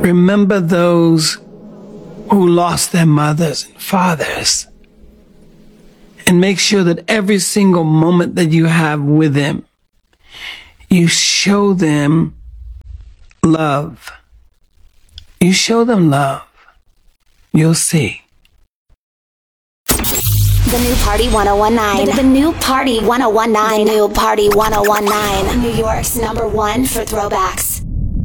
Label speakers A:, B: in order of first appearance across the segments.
A: Remember those who lost their mothers and fathers. And make sure that every single moment that you have with them, you show them love. You show them love. You'll see.
B: The New Party 1019. The New Party 1019. The New Party 1019. New York's #1 for throwbacks.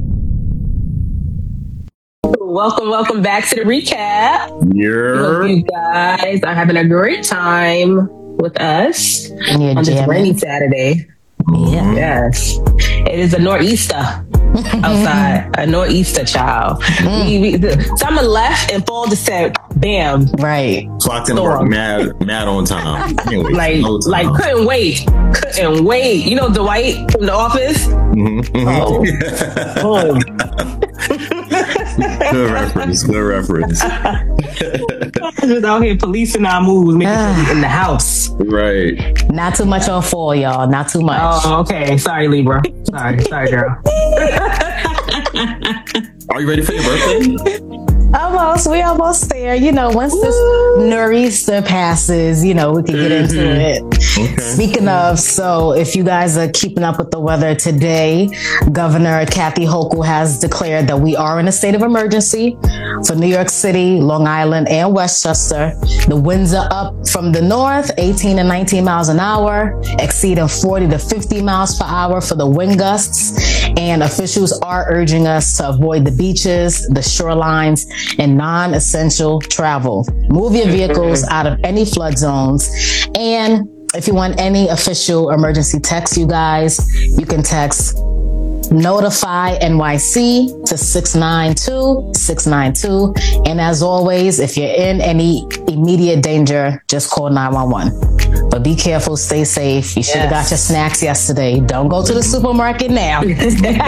C: Welcome back to the recap.
D: Yeah.
C: You guys are having a great time with us on this rainy Saturday.
E: Yeah.
C: Yes. It is a nor'easter outside. A nor'easter, child. Someone left and Paul just said, bam.
E: Right.
D: Clocked in work mad on time. Anyway,
C: like couldn't wait. You know Dwight from The Office?
D: Oh. Good reference.
C: Just out here policing our moves, making sure we in the house.
D: Right.
E: Not too much on fall, y'all. Not too much.
C: Oh, okay. Sorry, Libra. Sorry, girl.
D: Are you ready for your birthday?
E: We almost there. You know, once this nor'easter passes, we can get into it.
D: Okay.
E: Speaking of, so if you guys are keeping up with the weather today, Governor Kathy Hochul has declared that we are in a state of emergency for New York City, Long Island, and Westchester. The winds are up from the north, 18 and 19 miles an hour, exceeding 40 to 50 miles per hour for the wind gusts. And officials are urging us to avoid the beaches, the shorelines, and non-essential travel. Move your vehicles out of any flood zones. And if you want any official emergency text, you guys, you can text Notify NYC to 692-692. And as always, if you're in any immediate danger, just call 911. But be careful, stay safe. You should have got your snacks yesterday. Don't go to the supermarket now.
D: Don't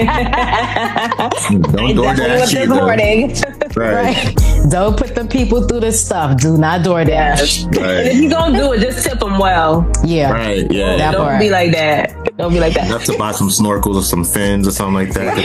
D: DoorDash
C: this morning.
D: Right.
E: Don't put the people through this stuff. Do not DoorDash.
D: Right.
C: And if you're going to do it, just tip them well.
E: Yeah.
D: Right, yeah.
E: That
C: Don't
E: part.
C: be like that.
D: You have to buy some snorkels or some fins or something like that.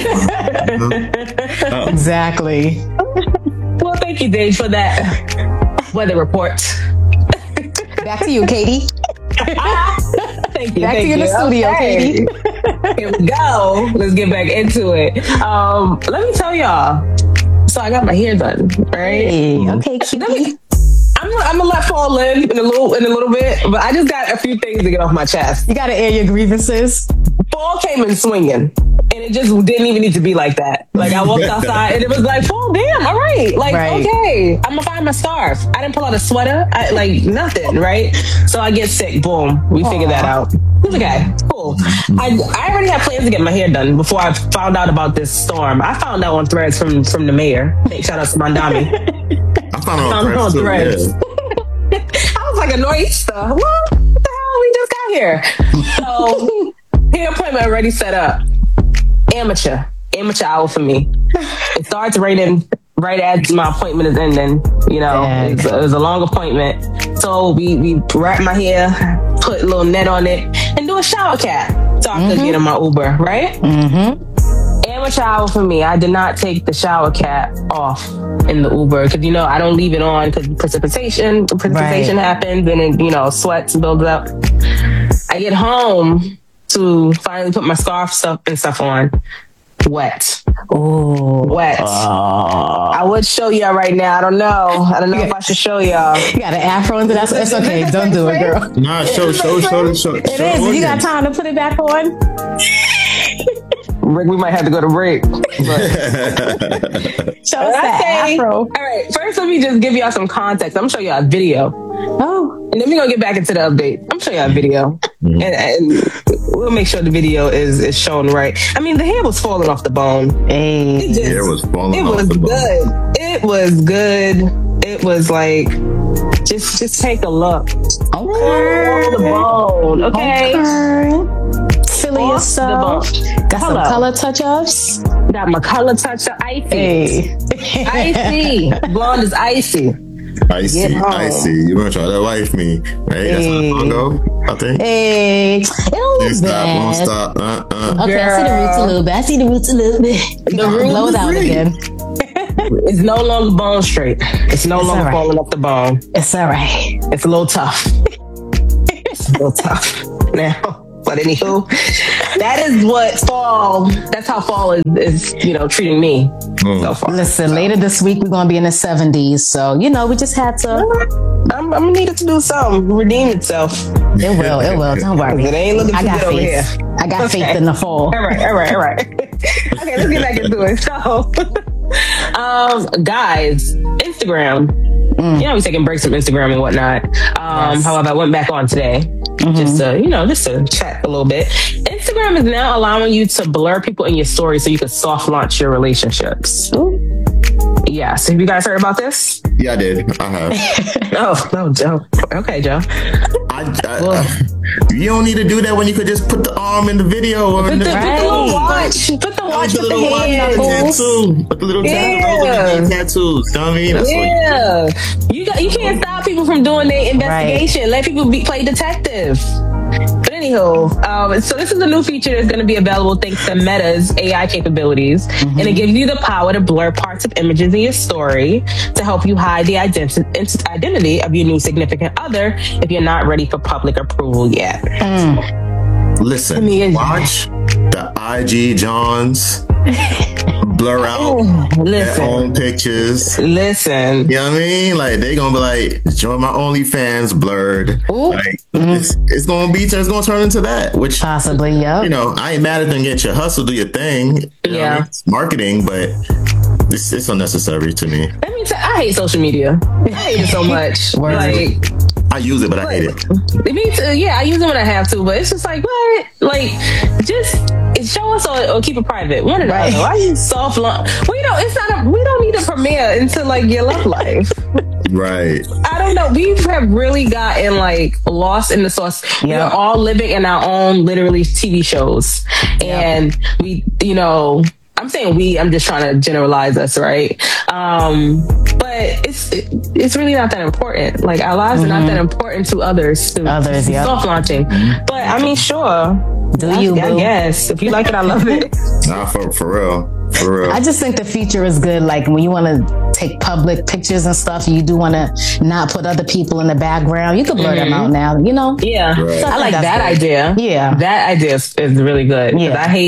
E: Exactly.
C: Well, thank you, Dave, for that weather report.
E: Back to you, Katie.
C: Thank you.
E: Back to you in the studio, Katie.
C: Here we go. Let's get back into it. Let me tell y'all. So I got my hair done, right?
E: Hey, okay, Katie.
C: I'm gonna let Paul live in a little bit, but I just got a few things to get off my chest.
E: You gotta air your grievances.
C: Paul came in swinging, and it just didn't even need to be like that. Like I walked outside, and it was like, Paul, damn, all right, okay, I'm gonna find my scarf. I didn't pull out a sweater, nothing, right? So I get sick. Boom, we figured that out. It's okay, cool. I already had plans to get my hair done before I found out about this storm. I found out on threads from the mayor. Shout out to Mandami.
D: I found out on threads.
C: I was like, a nor'easter. What the hell? We just got here. So, hair appointment already set up. Amateur hour for me. It starts raining right as my appointment is ending. It was a long appointment. So we wrap my hair, put a little net on it, and do a shower cap so I could get in my Uber, right?
E: Mm-hmm.
C: Amateur hour for me. I did not take the shower cap off in the Uber because I don't leave it on because precipitation happens and it sweat builds up. I get home to finally put my scarf stuff on. Wet.
E: Oh,
C: wet. I would show y'all right now. I don't know if I should show y'all.
E: You got an afro into that. It's okay. Don't do it, girl.
D: Nah, show.
E: It is. You got time to put it back on?
C: Rick, we might have to go to break.
E: Show us that afro.
C: All right. First, let me just give y'all some context. I'm going to show y'all a video.
E: Oh.
C: And then we're going to get back into the update. I'm going to show y'all a video. And we'll make sure the video is shown right. I mean, the hair was falling off the bone.
E: Hey.
D: It was falling off the bone.
C: It was good. It was like, just take a look.
E: Okay.
C: On the bone. Okay.
E: Silly yourself. Got some color touch-ups.
C: Got my color touch-up. Icy.
E: Hey.
C: Icy. Blonde is icy.
D: Icy. You want to try to wife me, right? That's how long ago, I think.
E: Hey. It don't look bad.
D: Won't stop.
E: Okay, I see the roots a little bit. The roots blow it out again.
C: It's no longer bone straight. It's no longer falling up the bone.
E: It's all right.
C: It's a little tough. It's a little tough now. But anywho, that's how fall is treating me so far.
E: Listen, later this week, we're going to be in the 70s. So, we just had to...
C: I'm going to need it to do something, redeem itself.
E: It will. Don't worry.
C: It ain't looking too good over here.
E: I got faith in the fall.
C: All right. Okay, let's get back into it. So, guys, Instagram. We're taking breaks from Instagram and whatnot. However, I went back on today. Just to chat a little bit. Instagram is now allowing you to blur people in your story so you can soft launch your relationships. Ooh. Yeah. So have you guys heard about this?
D: Yeah, I did. I have.
C: Oh, Joe. Okay, Joe.
D: You don't need to do that when you could just put the arm in the video or in the
C: little watch. Put the watch with the hand.
D: Put the little tattoos. You know what I mean? That's
C: you can't stop people from doing their investigation. Right. Let people play detective. But anywho, so this is a new feature that's going to be available thanks to Meta's AI capabilities. And it gives you the power to blur parts of images in your story to help you hide the identity of your new significant other if you're not ready for public approval yet.
D: Listen, watch the IG Johns blur out their own pictures.
C: Listen.
D: You know what I mean? Like, they gonna be like, join my OnlyFans blurred. Like, it's gonna turn into that, which
E: possibly, yeah.
D: I ain't mad at them getting your hustle, do your thing. You know what I mean? It's marketing, but it's unnecessary to me.
C: Let me tell you, I hate social media. I hate it so much. Like,
D: I use it, but I hate it.
C: Me too. Yeah, I use it when I have to, but it's just like, what? Like, just show us or keep it private. One or the other. Why you soft launch? We don't need a premiere into like your love life.
D: Right. I
C: don't know. We have really gotten like lost in the sauce. We're all living in our own literally TV shows. And we, I'm saying I'm just trying to generalize us, right? But it's really not that important. Like, our lives are not that important to others. Soft launching. But I mean, sure. I guess. If you like it, I love it.
D: Nah, for real.
E: I just think the feature is good. Like, when you want to take public pictures and stuff, you do want to not put other people in the background. You can blur them out now,
C: Yeah. Right. I like that idea. Yeah. That idea is really good. Yeah. I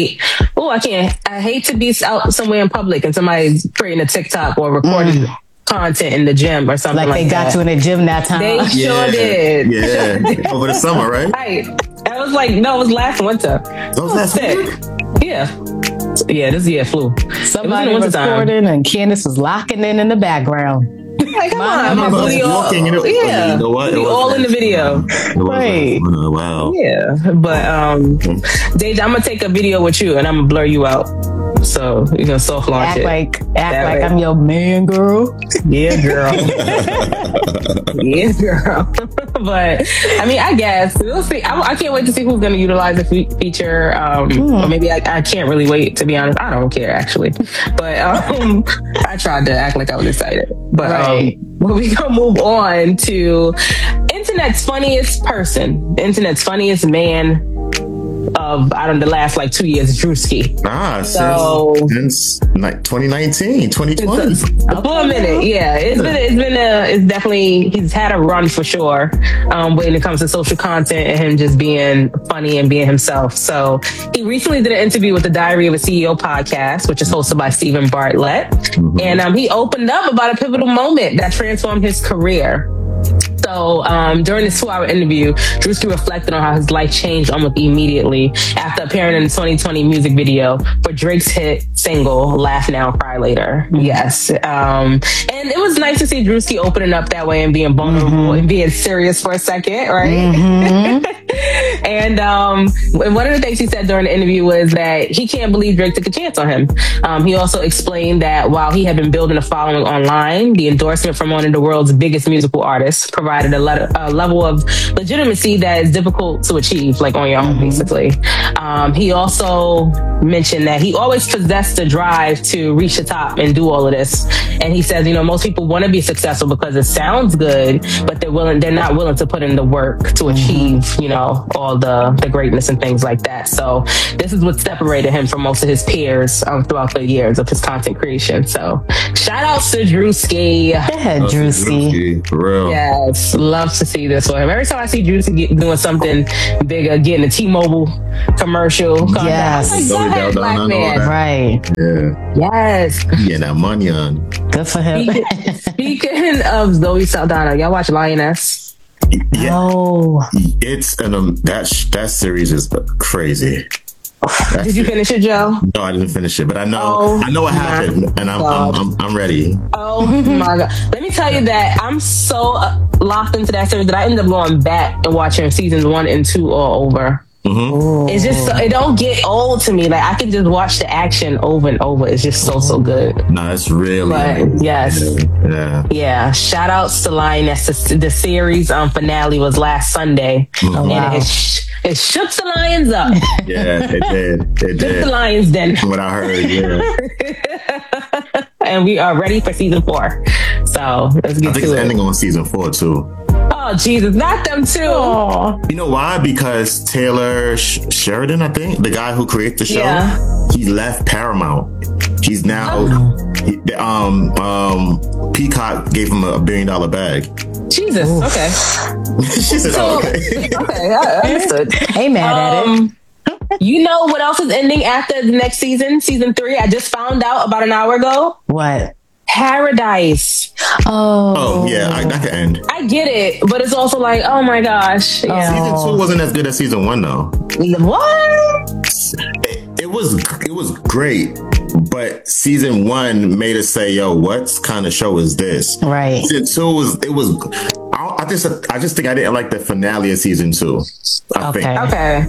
C: hate to be out somewhere in public and somebody's creating a TikTok or recording content in the gym or something like that.
E: They got you in the gym that time.
C: They sure did.
D: Yeah. Over the summer, right?
C: Right. I was like, no, it was last winter.
D: That was last winter?
C: Yeah. Yeah, this year flew.
E: Somebody was recording and Candace was locking in the background.
C: Like, come on. We all in the video.
E: Right.
D: Wow.
C: Yeah. But, Deja, I'm going to take a video with you and I'm going to blur you out. So you're going to soft launch
E: act like I'm your man, girl.
C: Yeah, girl. Yeah, girl. But I mean, I guess we'll see. I can't wait to see who's going to utilize the feature. Or maybe I can't really wait, to be honest. I don't care, actually. But I tried to act like I was excited. But we gonna move on to internet's funniest person, the internet's funniest man of the last like 2 years, Drewski.
D: Since like 2019, 2020.
C: For a minute, yeah. It's definitely, he's had a run for sure when it comes to social content and him just being funny and being himself. So he recently did an interview with the Diary of a CEO podcast, which is hosted by Stephen Bartlett. And he opened up about a pivotal moment that transformed his career. So during this 2-hour interview, Drewski reflected on how his life changed almost immediately after appearing in the 2020 music video for Drake's hit single, Laugh Now, Cry Later. Yes. And it was nice to see Drewski opening up that way and being vulnerable and being serious for a second, right? And one of the things he said during the interview was that he can't believe Drake took a chance on him. He also explained that while he had been building a following online, the endorsement from one of the world's biggest musical artists provided a level of legitimacy that is difficult to achieve, like on your own, basically. He also mentioned that he always possessed the drive to reach the top and do all of this. And he says, most people want to be successful because it sounds good, but they're not willing to put in the work to achieve, all the greatness and things like that. So this is what separated him from most of his peers throughout the years of his content creation. So shout out to Drewski.
E: Go ahead, Drewski.
D: For real.
C: Yes, love to see this for him. Every time I see Drewski doing something bigger, getting a T-Mobile commercial.
E: Yes.
C: I'm like, go ahead, black man.
E: Right.
D: Yeah.
C: Yes.
D: Getting that money on.
E: Good for him.
C: Speaking of Zoe Saldana, y'all watch Lioness?
D: Yeah.
E: Oh.
D: It's that series is crazy.
C: Did you finish it, Joe?
D: No, I didn't finish it, but I know what happened, and I'm ready.
C: Oh my God! Let me tell you that I'm so locked into that series that I ended up going back and watching seasons 1 and 2 all over.
D: Mm-hmm.
C: It's just it don't get old to me. Like I can just watch the action over and over. It's just so good.
D: No, it's really.
C: But yes, yeah. Shout outs to Lioness. The series finale was last Sunday, and it shook the lions up.
D: Yeah, it did. It did.
C: Shook the lions then.
D: What I heard, yeah.
C: And we are ready for season 4. So let's get
D: I think
C: to
D: it's
C: it.
D: ending on season 4 too.
C: Oh Jesus, not them too.
D: You know why? Because Taylor Sheridan, I think, the guy who created the show, he left Paramount. He's now Peacock gave him $1 billion bag.
C: Jesus. Oof. Okay.
D: She said, okay.
C: Okay, I understood.
E: Ain't mad at it.
C: You know what else is ending after the next season 3? I just found out about an hour ago.
E: What?
C: Paradise.
D: Oh yeah, that could end.
C: I get it, but it's also like, oh my gosh. Yeah.
D: Season 2 wasn't as good as season 1 though.
C: What?
D: It was great, but season 1 made us say, "Yo, what kind of show is this?"
E: Right.
D: Season 2 was. I just think I didn't like the finale of season 2.
C: Okay.
D: You know what I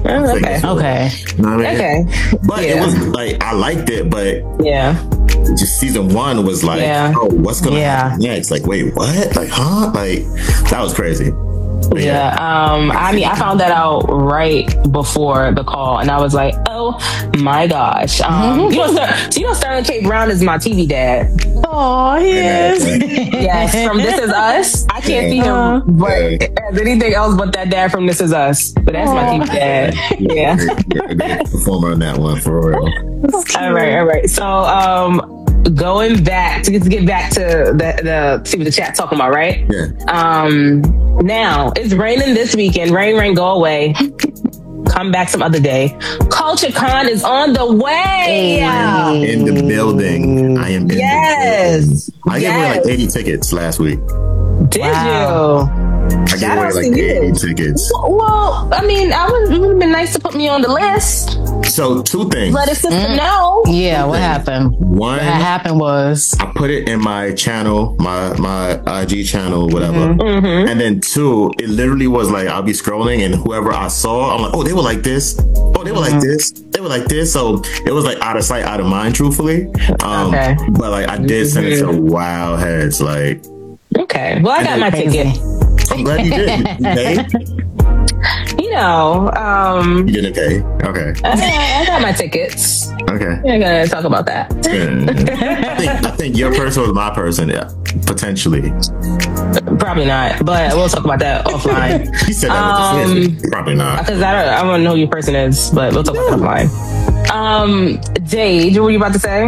D: mean?
C: Okay.
D: But it was like I liked it, but just season 1 was like, oh, what's gonna happen next? Like, wait, what? Like, huh? Like, that was crazy. But
C: I mean, I found that out right before the call, and I was like, "Oh my gosh!" Sterling K. Brown is my TV dad.
E: Oh, he is.
C: Yes, from This Is Us. I can't see him, but as anything else but that dad from This Is Us. But that's my TV dad. Yeah.
D: Great performer on that one for real.
C: All right. So, going back to get back to the see what the chat talking about, right?
D: Yeah.
C: Now it's raining this weekend. Rain, go away. Come back some other day. Culture Con is on the way.
D: In the building. I am in the building. I gave away like 80 tickets last week.
C: Did you?
D: I gave away like 80 tickets.
C: Well, I mean, it would have been nice to put me on the list.
D: So 2 things.
C: Let a sister know.
E: Yeah, what happened?
D: One,
E: what happened was
D: I put it in my channel, my IG channel, whatever. And then 2, it literally was like I'll be scrolling and whoever I saw, I'm like, oh, they were like this. Oh, they were like this. They were like this. So it was like out of sight, out of mind, truthfully. But like I did send it to Wild Heads. Like,
C: okay. Well, I got my ticket.
D: I'm glad you did. You paid?
C: You know,
D: you didn't pay. Okay.
C: I got my tickets.
D: Okay.
C: We're gonna talk about that.
D: I think your person was my person. Yeah, potentially.
C: Probably not, but we'll talk about that offline.
D: He said that with the fist. Probably not.
C: Because I don't know who your person is, but we'll talk about that offline. Dade, what were you about to say?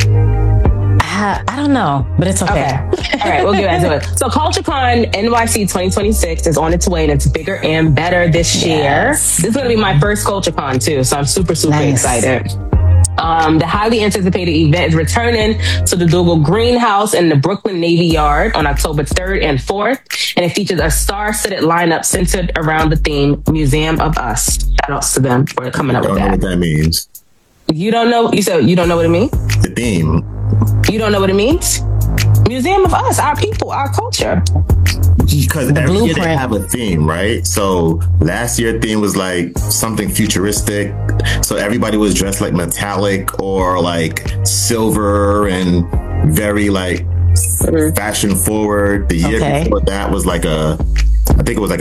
E: I don't know, but it's okay.
C: All right, we'll get back to it. So CultureCon NYC 2026 is on its way, and it's bigger and better this year. This is going to be my first CultureCon too, so I'm super excited. The highly anticipated event is returning to the Dougal Greenhouse in the Brooklyn Navy Yard on October 3rd and 4th, and it features a star-studded lineup centered around the theme Museum of Us. Shout outs to them for coming up with that.
D: I don't know what that means.
C: You don't know? You said you don't know what it means?
D: The theme.
C: You don't know what it means? Museum of Us, our people, our culture.
D: Because every year they have a theme, right? So last year's theme was like something futuristic. So everybody was dressed like metallic or like silver and very like fashion forward. The year before that was like I think it was like a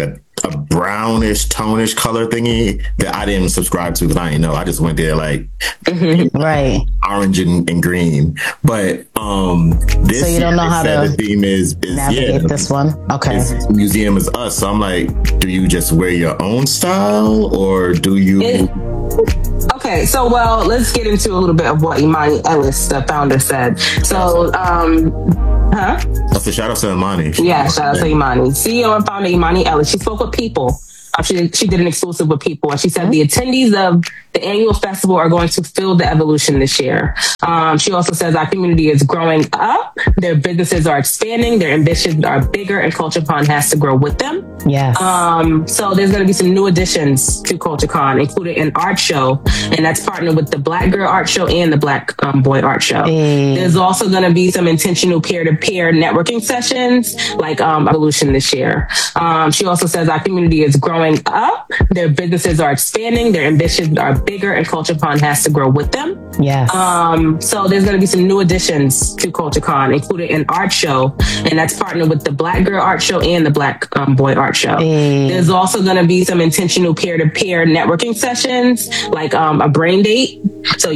D: a brownish, tonish color thingy that I didn't subscribe to because I didn't know. I just went there like
E: right,
D: orange and green. But this
E: so you don't know how to
D: the theme is
E: navigate this one. Okay,
D: museum is us. So I'm like, do you just wear your own style or do you?
C: Okay, so well, let's get into a little bit of what Imani Ellis, the founder, said. So,
D: That's a shout out to Imani.
C: Yeah, shout out to Imani. CEO and founder Imani Ellis. She spoke with People. She did an exclusive with People, and she said the attendees of the annual festival are going to feel the evolution this year. She also says our community is growing up, their businesses are expanding, their ambitions are bigger, and CultureCon has to grow with them.
E: Yes.
C: So there's going to be some new additions to CultureCon, including an art show, and that's partnered with the Black Girl Art Show and the Black Boy Art Show. There's also going to be some intentional peer-to-peer networking sessions, like evolution this year. She also says our community is growing up, their businesses are expanding, their ambitions are bigger, and CultureCon has to grow with them.
E: Yes.
C: So there's going to be some new additions to CultureCon, including an art show, and that's partnered with the Black Girl Art Show and the Black Boy Art Show. There's also going to be some intentional peer-to-peer networking sessions, like a brain date. So